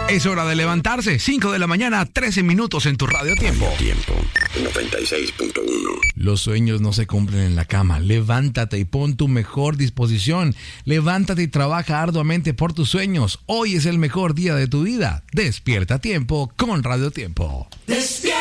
Es hora de levantarse. 5 de la mañana, 13 minutos en tu Radio Tiempo. Tiempo 96.1. Los sueños no se cumplen en la cama. Levántate y pon tu mejor disposición. Levántate y trabaja arduamente por tus sueños. Hoy es el mejor día de tu vida. Despierta a tiempo con Radio Tiempo.